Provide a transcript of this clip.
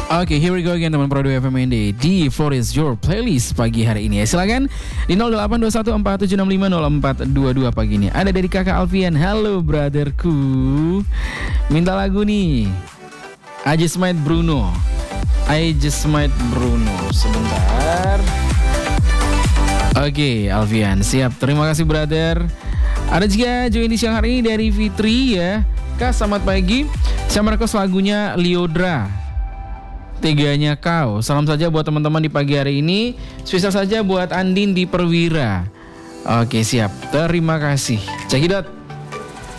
Oke, here we go again teman Pro 2 FMND di Floor is Your Playlist pagi hari ini ya. Silakan di 082147650422 pagi ini. Ada dari kakak Alfian. Halo brotherku. Minta lagu nih. I Just Might Bruno. Sebentar. Oke, Alfian, siap. Terima kasih brother. Ada juga join di siang hari ini dari Fitri ya. Kak, selamat pagi. Saya merequest lagunya Liodra. Teganya kau. Salam saja buat teman-teman di pagi hari ini. Spesial saja buat Andin di Perwira. Oke, siap. Terima kasih. Cekidot.